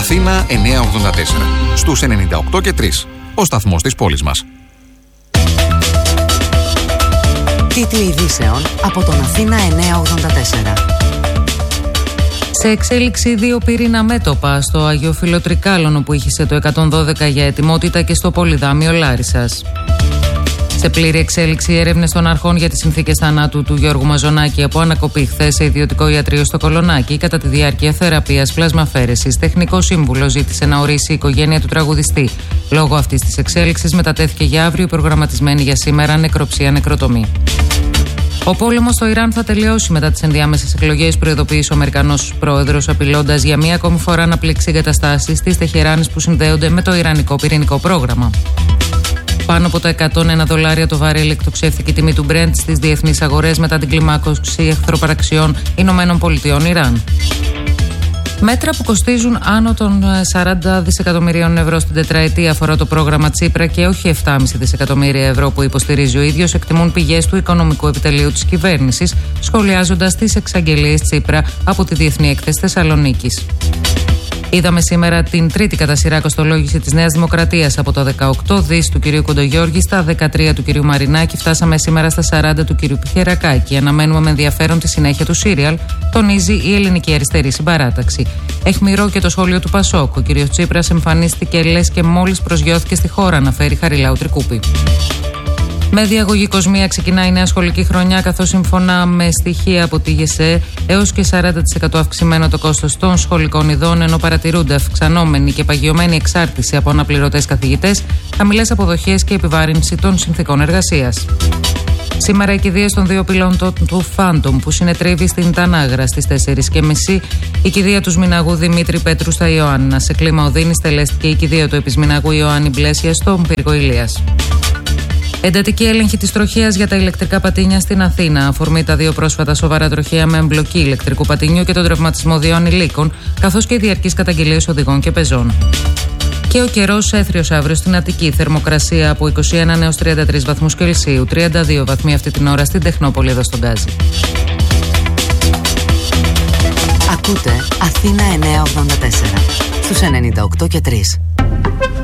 Αθήνα 984. Στους 98 και 3. Ο σταθμός της πόλης μας. Τίτλοι ειδήσεων από τον Αθήνα 984. Σε εξέλιξη 2 πυρήνα μέτωπα στο Αγιόφυλο Τρικάλων, όπου ήχησε το 112 για ετοιμότητα, και στο Πολυδάμιο Λάρισσας. Σε πλήρη εξέλιξη έρευνες των αρχών για τις συνθήκες θανάτου του Γιώργου Μαζονάκη από ανακοπή χθες σε ιδιωτικό ιατρείο στο Κολονάκι κατά τη διάρκεια θεραπείας πλασμαφέρεσης. Τεχνικό σύμβουλο ζήτησε να ορίσει η οικογένεια του τραγουδιστή. Λόγω αυτής της εξέλιξης μετατέθηκε για αύριο η προγραμματισμένη για σήμερα νεκροψία-νεκροτομή. Ο πόλεμος στο Ιράν θα τελειώσει μετά τις ενδιάμεσες εκλογές, προειδοποίησε ο Αμερικανός πρόεδρος, απειλώντας για μία ακόμη φορά να πλήξει εγκαταστάσεις της Τεχεράνης που συνδέονται με το Ιρανικό πυρηνικό πρόγραμμα. Πάνω από τα $101 το βαρέλι εκτοξεύθηκε η τιμή του Brent στις διεθνείς αγορές μετά την κλιμάκωση εχθροπαραξιών ΗΠΑ-Ιράν. Μέτρα που κοστίζουν άνω των 40 δισεκατομμυρίων ευρώ στην τετραετία αφορά το πρόγραμμα Τσίπρα και όχι 7,5 δισεκατομμύρια ευρώ που υποστηρίζει ο ίδιος, εκτιμούν πηγές του Οικονομικού Επιτελείου της Κυβέρνησης, σχολιάζοντας τις εξαγγελίες Τσίπρα από τη Διεθνή Έκθεση Θεσσαλονίκης. Είδαμε σήμερα την τρίτη κατά σειρά κοστολόγηση της Νέας Δημοκρατίας. Από τα 18 δις του κ. Κοντογιώργη στα 13 του κ. Μαρινάκη, φτάσαμε σήμερα στα 40 του κ. Πιχερακάκη. Αναμένουμε με ενδιαφέρον τη συνέχεια του σύριαλ, τονίζει η Ελληνική Αριστερή Συμπαράταξη. Αιχμηρό και το σχόλιο του Πασόκ. Ο κ. Τσίπρας εμφανίστηκε λες και μόλις προσγειώθηκε στη χώρα, αναφέρει Χαριλάου Τρικούπη. Με διαγωγή κοσμία ξεκινάει η νέα σχολική χρονιά, καθώς σύμφωνα με στοιχεία από τη ΓΕΣΕ έως και 40% αυξημένο το κόστος των σχολικών ειδών, ενώ παρατηρούνται αυξανόμενη και παγιωμένη εξάρτηση από αναπληρωτές καθηγητές, χαμηλές αποδοχές και επιβάρυνση των συνθήκων εργασίας. Σήμερα οι κηδείες των 2 πιλότων του Phantom που συνετρίβει στην Τανάγρα στις 4:30. Η κηδεία του Σμιναγού Δημήτρη Πέτρου στα Ιωάννα. Σε κλίμα οδύνης τελέστηκε η κηδεία του Επισμιναγού Ιωάννη Μπλέσια στον πύργο Ηλίας. Εντατική έλεγχη της τροχέας για τα ηλεκτρικά πατίνια στην Αθήνα. Αφορμή τα 2 πρόσφατα σοβαρά τροχαία με εμπλοκή ηλεκτρικού πατινιού και τον τραυματισμό 2 ανηλίκων, καθώς και οι διαρκείς καταγγελίες οδηγών και πεζών. Και ο καιρός έθριος αύριο στην Αττική. Θερμοκρασία από 21 έως 33 βαθμούς Κελσίου, 32 βαθμοί αυτή την ώρα στην Τεχνόπολη εδώ στον Γκάζι. Ακούτε Αθήνα 984 στους 98 και 3.